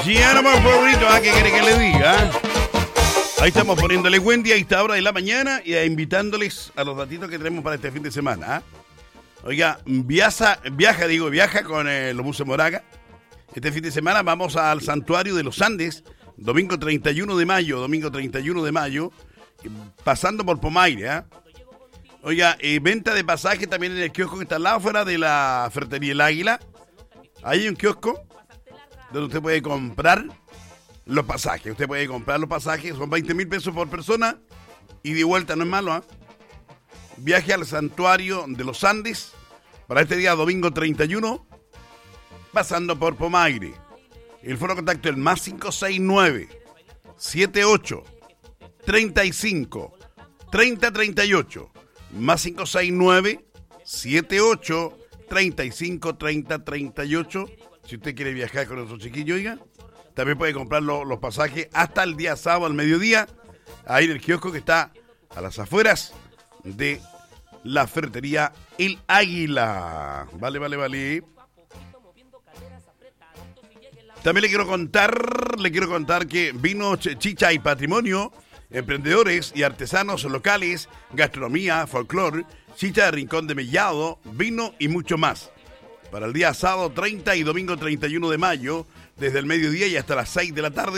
Ya no más favorito, ¿qué quiere que le diga? Ahí estamos poniéndole Wendy a esta hora de la mañana y invitándoles a los datitos que tenemos para este fin de semana. Oiga, viaja con los buses Moraga. Este fin de semana vamos al Santuario de los Andes, domingo 31 de mayo, pasando por Pomaire. Oiga, venta de pasaje también en el kiosco que está al lado fuera de la Ferretería El Águila. Ahí hay un kiosco donde usted puede comprar los pasajes. Son 20,000 pesos por persona y de vuelta, no es malo. Viaje al Santuario de los Andes para este día domingo 31, pasando por Pomaire. El foro de contacto es el más 569 78 35 30 38. Más 569 78 35 30 38. Si usted quiere viajar con nuestro chiquillo, oiga, también puede comprar los pasajes hasta el día sábado al mediodía, ahí en el kiosco que está a las afueras de la ferretería El Águila. Vale. También le quiero contar que vino Chicha y Patrimonio, emprendedores y artesanos locales, gastronomía, folclore, chicha de Rincón de Mellado, vino y mucho más. Para el día sábado 30 y domingo 31 de mayo, desde el mediodía y hasta las 6 de la tarde.